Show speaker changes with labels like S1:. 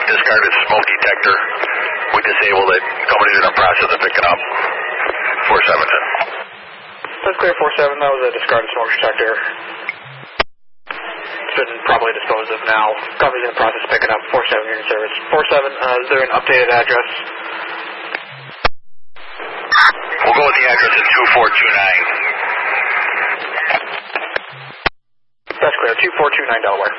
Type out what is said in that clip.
S1: discarded smoke detector. We disabled it. Company's in the process of picking up. 47.
S2: That's clear, 47. That was a discarded smoke detector. It's been probably disposed of now. Company's in the process of picking up. 47 unit service. 47, is there an updated address?
S1: We'll go with the address at 2429.
S2: That's clear, 2429 Delaware.